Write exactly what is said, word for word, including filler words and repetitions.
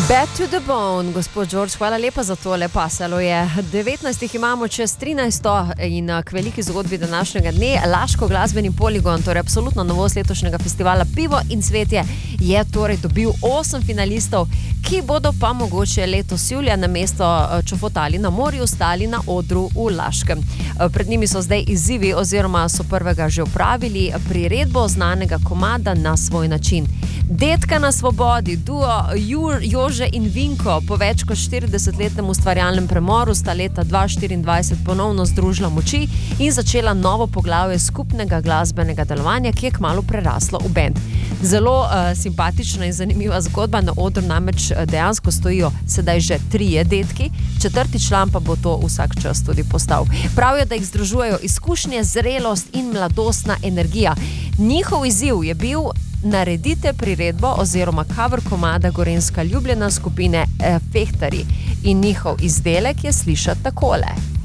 Bad to the bone, gospod George, hvala lepa za tole, pasalo je. devetnajst jih imamo čez trinajsto in k veliki zgodbi današnjega dne. Laško glasbeni poligon, torej absolutno novost letošnjega festivala Pivo in cvetje, je torej dobil osem finalistov, ki bodo pa mogoče letos julija na mesto Čofotali na morju stali na odru v Laškem. Pred njimi so zdaj izzivi oziroma so prvega že opravili priredbo znanega komada Na svoj način. Detka na svobodi, duo Jože in Vinko po več kot štiridesetletnem ustvarjalnem premoru sta leta dva tisoč štiriindvajset ponovno združila moči in začela novo poglavje skupnega glasbenega delovanja, ki je kmalu preraslo v bend. Zelo uh, simpatična in zanimiva zgodba, na odru namreč dejansko stojijo sedaj že trije detki, četrti član pa bo to vsak čas tudi postal. Pravijo, da jih združujejo izkušnje, zrelost in mladostna energija. Njihov izziv je bil: naredite priredbo oziroma cover komada Gorenjska ljubljena skupine eh, Fehtari in njihov izdelek je slišati takole.